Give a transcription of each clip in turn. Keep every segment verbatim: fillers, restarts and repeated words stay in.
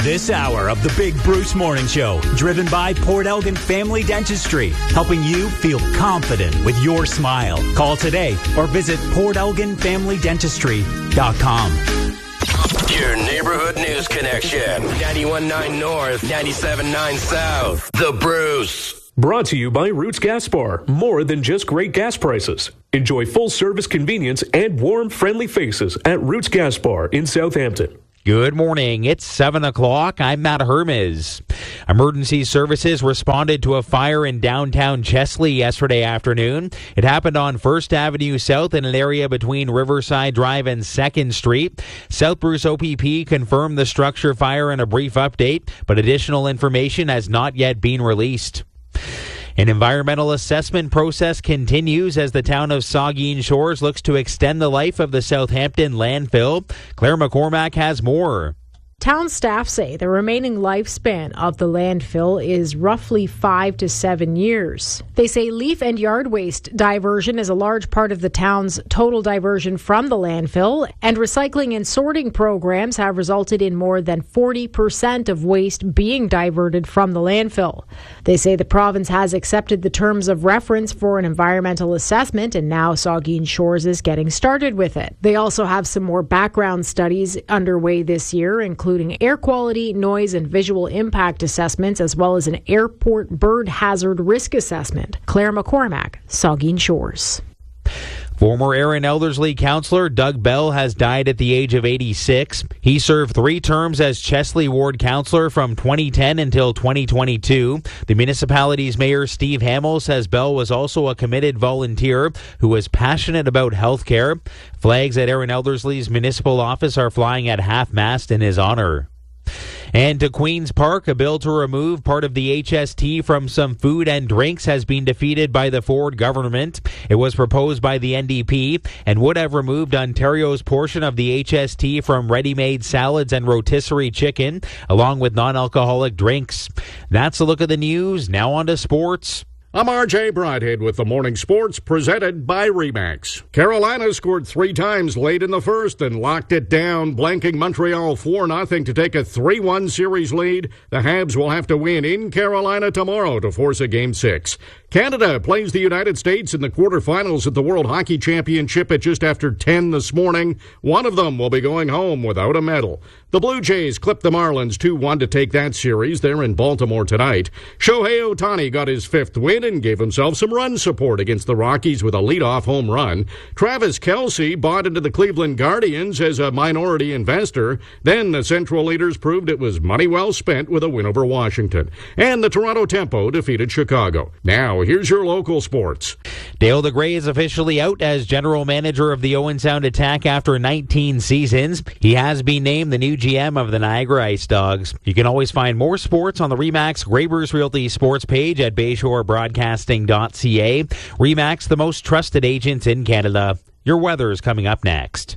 This hour of the Big Bruce Morning Show, driven by Port Elgin Family Dentistry, helping you feel confident with your smile. Call today or visit port elgin family dentistry dot com. Your neighborhood news connection. ninety-one point nine North, ninety-seven point nine South. The Bruce. Brought to you by Roots Gas Bar. More than just great gas prices. Enjoy full service convenience and warm, friendly faces at Roots Gas Bar in Southampton. Good morning. It's seven o'clock. I'm Matt Hermes. Emergency services responded to a fire in downtown Chesley yesterday afternoon. It happened on First Avenue South in an area between Riverside Drive and second Street. South Bruce O P P confirmed the structure fire in a brief update, but additional information has not yet been released. An environmental assessment process continues as the town of Saugeen Shores looks to extend the life of the Southampton landfill. Claire McCormack has more. Town staff say the remaining lifespan of the landfill is roughly five to seven years. They say leaf and yard waste diversion is a large part of the town's total diversion from the landfill, and recycling and sorting programs have resulted in more than forty percent of waste being diverted from the landfill. They say the province has accepted the terms of reference for an environmental assessment, and now Saugeen Shores is getting started with it. They also have some more background studies underway this year, including including air quality, noise, and visual impact assessments, as well as an airport bird hazard risk assessment. Claire McCormack, Saugeen Shores. Former Erin Elderslie councillor Doug Bell has died at the age of eighty-six. He served three terms as Chesley Ward councillor from twenty ten until twenty twenty-two. The municipality's mayor Steve Hamill says Bell was also a committed volunteer who was passionate about health care. Flags at Erin Elderslie's municipal office are flying at half-mast in his honor. And to Queen's Park, a bill to remove part of the H S T from some food and drinks has been defeated by the Ford government. It was proposed by the N D P and would have removed Ontario's portion of the H S T from ready-made salads and rotisserie chicken, along with non-alcoholic drinks. That's a look at the news. Now on to sports. I'm R J Broadhead with the Morning Sports, presented by Remax. Carolina scored three times late in the first and locked it down, blanking Montreal four nothing to take a three one series lead. The Habs will have to win in Carolina tomorrow to force a Game six. Canada plays the United States in the quarterfinals at the World Hockey Championship at just after ten this morning. One of them will be going home without a medal. The Blue Jays clipped the Marlins two one to take that series. They're in Baltimore tonight. Shohei Ohtani got his fifth win and gave himself some run support against the Rockies with a leadoff home run. Travis Kelce bought into the Cleveland Guardians as a minority investor. Then the Central leaders proved it was money well spent with a win over Washington. And the Toronto Tempo defeated Chicago. Now, here's your local sports. Dale DeGray is officially out as general manager of the Owen Sound Attack after nineteen seasons. He has been named the new G M of the Niagara Ice Dogs. You can always find more sports on the Remax Grey Bruce Realty sports page at bayshore broadcasting dot c a. Remax, the most trusted agents in Canada. Your weather is coming up next.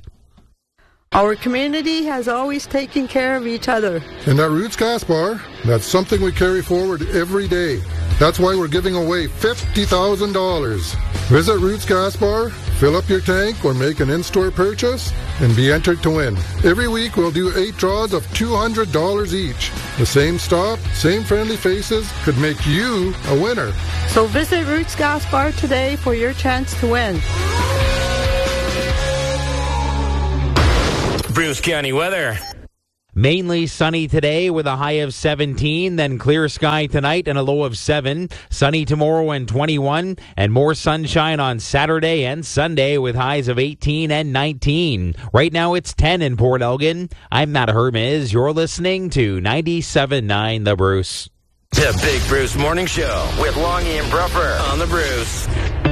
Our community has always taken care of each other. And at Roots Gas Bar, that's something we carry forward every day. That's why we're giving away fifty thousand dollars. Visit Roots Gas Bar, fill up your tank, or make an in-store purchase, and be entered to win. Every week we'll do eight draws of two hundred dollars each. The same stop, same friendly faces could make you a winner. So visit Roots Gas Bar today for your chance to win. Bruce County weather. Mainly sunny today with a high of seventeen, then clear sky tonight and a low of seven. Sunny tomorrow and twenty-one, and more sunshine on Saturday and Sunday with highs of eighteen and nineteen. Right now it's ten in Port Elgin. I'm Matt Hermes. You're listening to ninety-seven point nine The Bruce. The Big Bruce Morning Show with Longy and Bruffer on The Bruce.